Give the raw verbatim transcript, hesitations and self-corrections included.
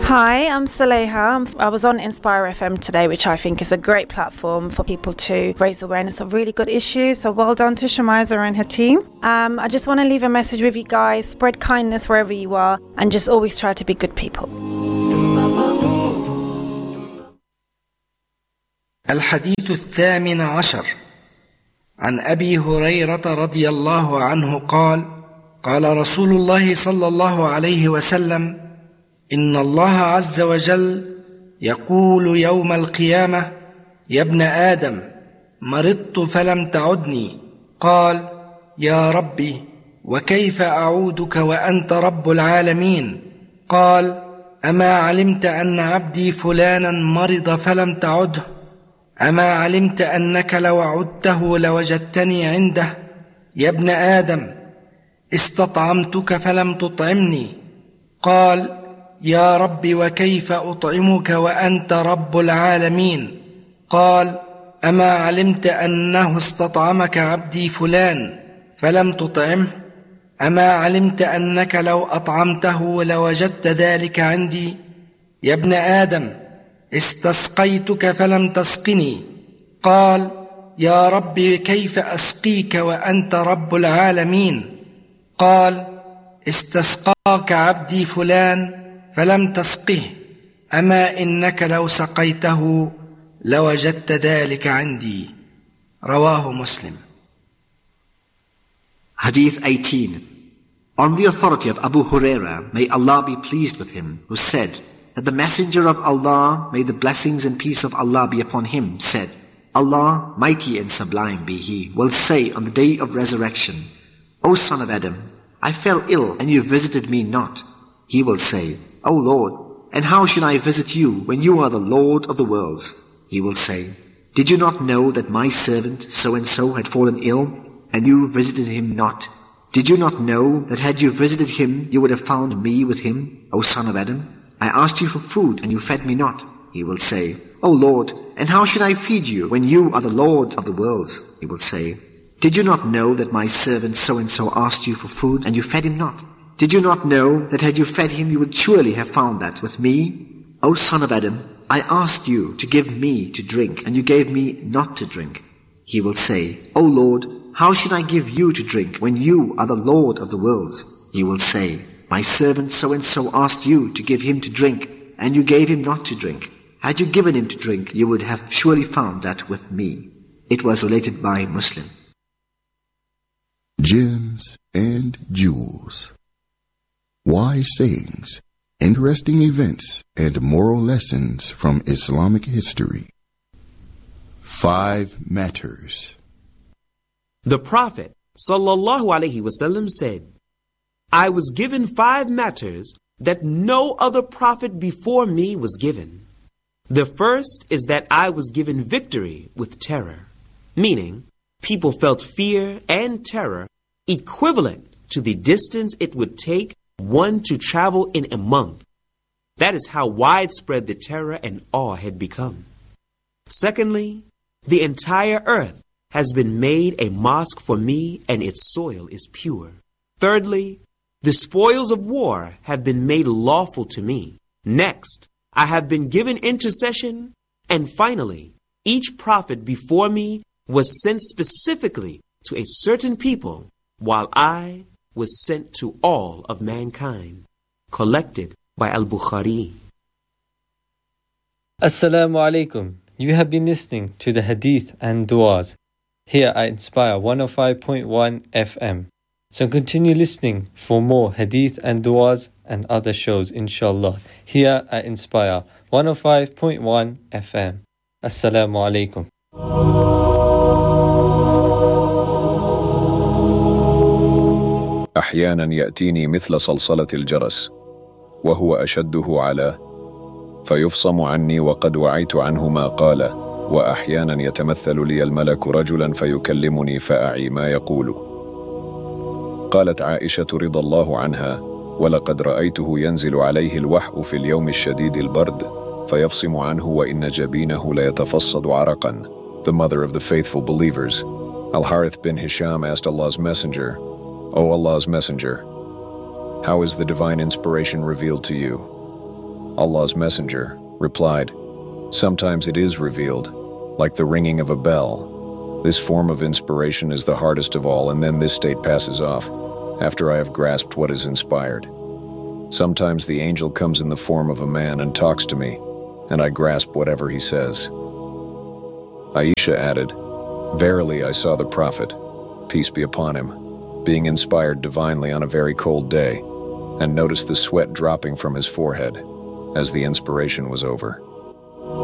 Hi, I'm Saleha. I was on Inspire F M today, which I think is a great platform for people to raise awareness of really good issues. So well done to Shamiza and her team. Um, I just want to leave a message with you guys. Spread kindness wherever you are and just always try to be good people. الحديث الثامن عشر عن أبي هريرة رضي الله عنه قال قال رسول الله صلى الله عليه وسلم إن الله عز وجل يقول يوم القيامة يا ابن آدم مرضت فلم تعدني قال يا ربي وكيف أعودك وأنت رب العالمين قال أما علمت أن عبدي فلانا مرض فلم تعده أما علمت أنك لو عدته لوجدتني عنده يا ابن آدم استطعمتك فلم تطعمني قال يا رب وكيف أطعمك وأنت رب العالمين قال أما علمت أنه استطعمك عبدي فلان فلم تطعمه أما علمت أنك لو أطعمته لوجدت ذلك عندي يا ابن آدم استسقيتك فلم تسقني قال يا رب كيف أسقيك وأنت رب العالمين قال استسقاك عبدي فلان فلم تسقه أما إنك لو سقيته لوجدت ذلك عندي رواه مسلم. Hadith eighteen. On the authority of Abu Huraira, may Allah be pleased with him, who said that the Messenger of Allah, may the blessings and peace of Allah be upon him, said, Allah, mighty and sublime be He, will say on the day of resurrection, O son of Adam, I fell ill and you visited me not. He will say, O Lord, and how should I visit you when you are the Lord of the worlds? He will say, Did you not know that my servant so-and-so had fallen ill, and you visited him not? Did you not know that had you visited him, you would have found me with him, O son of Adam? I asked you for food, and you fed me not. He will say, O Lord, and how should I feed you when you are the Lord of the worlds? He will say, Did you not know that my servant so-and-so asked you for food, and you fed him not? Did you not know that had you fed him, you would surely have found that with me? O son of Adam, I asked you to give me to drink, and you gave me not to drink. He will say, O Lord, how should I give you to drink when you are the Lord of the worlds? He will say, My servant so-and-so asked you to give him to drink, and you gave him not to drink. Had you given him to drink, you would have surely found that with me. It was related by Muslim. Gems and Jewels. Wise sayings, interesting events, and moral lessons from Islamic history. Five matters. The Prophet sallallahu alaihi wasallam said, I was given five matters that no other prophet before me was given. The first is that I was given victory with terror, meaning people felt fear and terror equivalent to the distance it would take one to travel in a month. That is how widespread the terror and awe had become. Secondly, the entire earth has been made a mosque for me and its soil is pure. Thirdly, the spoils of war have been made lawful to me. Next, I have been given intercession. And finally, each prophet before me was sent specifically to a certain people, while I was sent to all of mankind. Collected by Al-Bukhari. Assalamu alaikum. You have been listening to the Hadith and Du'as here at Inspire one oh five point one F M. So continue listening for more Hadith and Du'as and other shows, inshallah, here at Inspire one oh five point one F M. Assalamu alaikum. أحيانا يأتيني مثل صلصلة الجرس وهو أشده على فيفصم عني وقد وعيت عنه ما قال وأحيانا يتمثل لي الملك رجلا فيكلمني فأعي ما يقول. قالت عائشة رضي الله عنها ولقد رأيته ينزل عليه الوحي في اليوم الشديد البرد فيفصم عنه وإن جبينه ليتفصد عرقا. The mother of the faithful believers, Al-Harith bin Hisham, asked Allah's Messenger, O Allah's Messenger, how is the divine inspiration revealed to you? Allah's Messenger replied, "Sometimes it is revealed, like the ringing of a bell. This form of inspiration is the hardest of all, and then this state passes off, after I have grasped what is inspired. Sometimes the angel comes in the form of a man and talks to me, and I grasp whatever he says." Aisha added, "Verily I saw the Prophet, peace be upon him, being inspired divinely on a very cold day, and noticed the sweat dropping from his forehead as the inspiration was over."